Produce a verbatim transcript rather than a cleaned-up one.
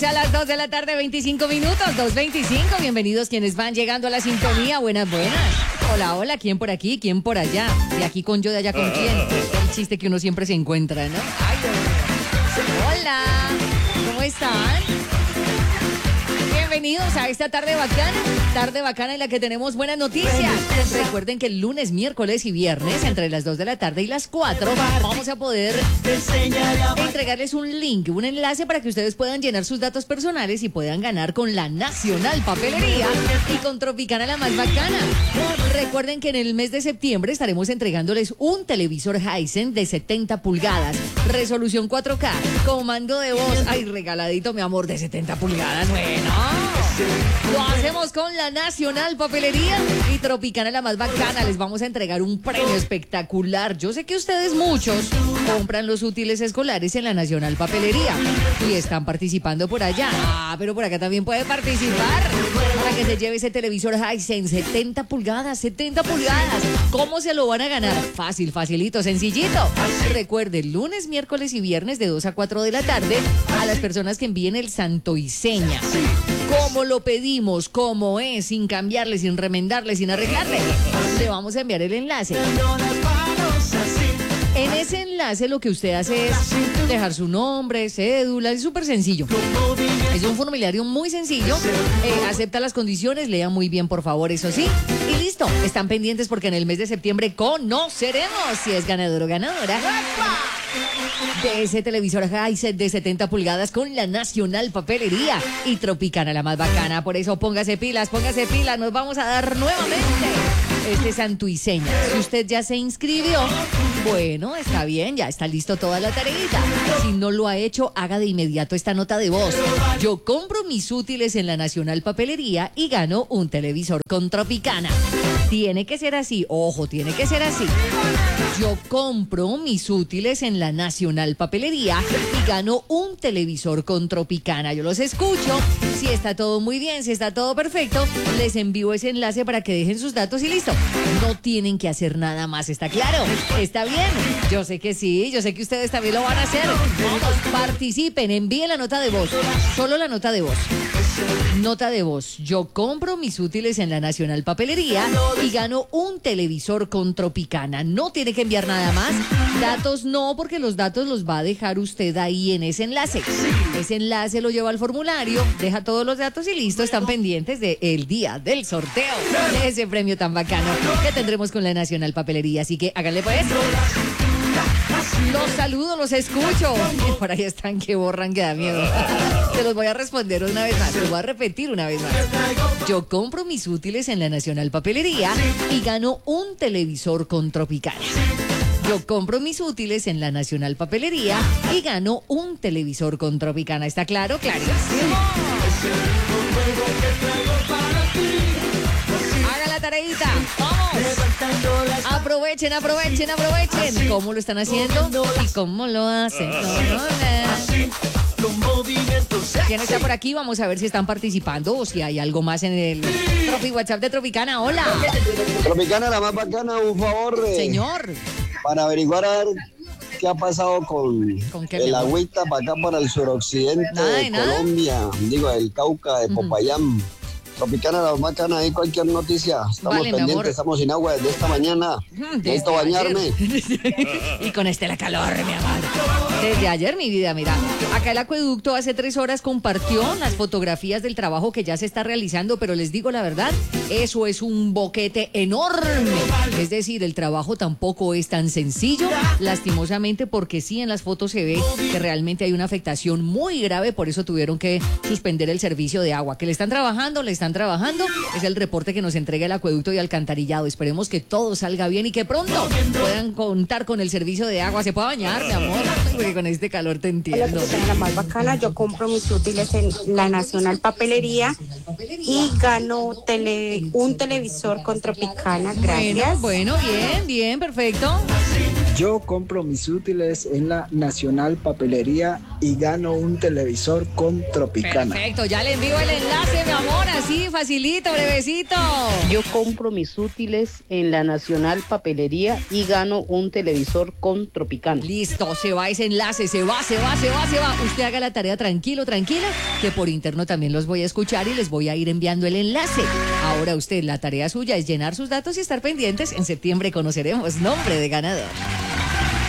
A las dos de la tarde, veinticinco minutos, dos veinticinco. Bienvenidos quienes van llegando a la sintonía. Buenas, buenas. Hola, hola. ¿Quién por aquí? ¿Quién por allá? De aquí con yo, de allá con quién. El chiste que uno siempre se encuentra, ¿no? Ay, hola. ¿Cómo están? Bienvenidos a esta tarde bacana, tarde bacana en la que tenemos buenas noticias. Recuerden que el lunes, miércoles y viernes, entre las dos de la tarde y las cuatro, vamos a poder entregarles un link, un enlace para que ustedes puedan llenar sus datos personales y puedan ganar con la Nacional Papelería y con Tropicana la más bacana. Recuerden que en el mes de septiembre estaremos entregándoles un televisor Hisense de setenta pulgadas, resolución cuatro K, comando de voz, ay, regaladito mi amor, de setenta pulgadas, bueno. Lo hacemos con la Nacional Papelería y Tropicana la más bacana. Les vamos a entregar un premio espectacular. Yo sé que ustedes muchos compran los útiles escolares en la Nacional Papelería y están participando por allá. Ah, pero por acá también puede participar para que se lleve ese televisor Hisense setenta pulgadas, setenta pulgadas. ¿Cómo se lo van a ganar? Fácil, facilito, sencillito. Recuerden, lunes, miércoles y viernes de dos a cuatro de la tarde a las personas que envíen el santo y seña. Como lo pedimos, como es, sin cambiarle, sin remendarle, sin arreglarle, le vamos a enviar el enlace. En ese enlace lo que usted hace es dejar su nombre, cédula, es súper sencillo. Es un formulario muy sencillo, eh, acepta las condiciones, lea muy bien por favor, eso sí, y listo. Están pendientes porque en el mes de septiembre conoceremos si es ganador o ganadora de ese televisor Hisense de setenta pulgadas con la Nacional Papelería y Tropicana la más bacana. Por eso póngase pilas, póngase pilas, nos vamos a dar nuevamente este santo y seña. Si usted ya se inscribió, bueno, está bien, ya está listo toda la tareita. Si no lo ha hecho, haga de inmediato esta nota de voz. Yo compro mis útiles en la Nacional Papelería y gano un televisor con Tropicana. Tiene que ser así, ojo, tiene que ser así. Yo compro mis útiles en la Nacional Papelería y gano un televisor con Tropicana. Yo los escucho. Si está todo muy bien, si está todo perfecto, les envío ese enlace para que dejen sus datos y listo. No tienen que hacer nada más, ¿está claro? ¿Está bien? Yo sé que sí, yo sé que ustedes también lo van a hacer. Vamos, participen, envíen la nota de voz. Solo la nota de voz. Nota de voz. Yo compro mis útiles en la Nacional Papelería y gano un televisor con Tropicana. No tiene que enviar nada más. Datos no, porque los datos los va a dejar usted ahí en ese enlace. Ese enlace lo lleva al formulario, deja todos los datos y listo. Están pendientes del día del sorteo de ese premio tan bacano que tendremos con la Nacional Papelería. Así que háganle pues. Los saludo, los escucho. Y por ahí están que borran, que da miedo. Se los voy a responder una vez más, se los voy a repetir una vez más. Yo compro mis útiles en la Nacional Papelería y gano un televisor con Tropicana. Yo compro mis útiles en la Nacional Papelería y gano un televisor con Tropicana. ¿Está claro? Clarísimo. Haga la tareita. ¡Vamos! Aprovechen, aprovechen, aprovechen. ¿Cómo lo están haciendo? ¿Y cómo lo hacen? No, no, no. ¿Quién está por aquí? Vamos a ver si están participando o si hay algo más en el Tropi WhatsApp de Tropicana. Hola. Tropicana, la más bacana, un favor. Eh, Señor. Para averiguar a ver qué ha pasado con, ¿Con qué, el agüita para acá, para el suroccidente nada de, de Colombia, digo, el Cauca, de Popayán. Uh-huh. Tropicana, la más bacana, ahí cualquier noticia. Estamos vale, pendientes, estamos sin agua desde esta mañana. Necesito bañarme. Y con este la calor, mi amor. Desde ayer, mi vida, mira. Acá el acueducto hace tres horas compartió las fotografías del trabajo que ya se está realizando, pero les digo la verdad, eso es un boquete enorme. Es decir, el trabajo tampoco es tan sencillo, lastimosamente, porque sí en las fotos se ve que realmente hay una afectación muy grave, por eso tuvieron que suspender el servicio de agua. Que le están trabajando, le están trabajando, es el reporte que nos entrega el acueducto y alcantarillado. Esperemos que todo salga bien y que pronto puedan contar con el servicio de agua. Se puede bañar, mi amor, porque con este calor te entiendo. Hola, la más bacana. Yo compro mis útiles en la Nacional Papelería y gano tele, un televisor con Tropicana. Gracias. Bueno, bueno, bien, bien, perfecto. Yo compro mis útiles en la Nacional Papelería y gano un televisor con Tropicana. Perfecto, ya le envío el enlace, mi amor, así, facilito, brevecito. Yo compro mis útiles en la Nacional Papelería y gano un televisor con Tropicana. Listo, se va ese enlace, se va, se va, se va, se va. Usted haga la tarea tranquilo, tranquila, que por interno también los voy a escuchar y les voy a ir enviando el enlace. Ahora usted, la tarea suya es llenar sus datos y estar pendientes. En septiembre conoceremos nombre de ganador.